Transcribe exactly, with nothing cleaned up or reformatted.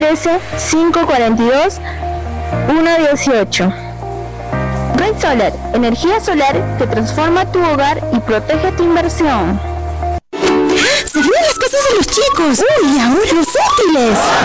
trece, cinco cuarenta y dos, uno dieciocho. Red Solar, energía solar que transforma tu hogar y protege tu inversión. ¡Se vienen las cosas de los chicos! ¡Uy, ahora los útiles!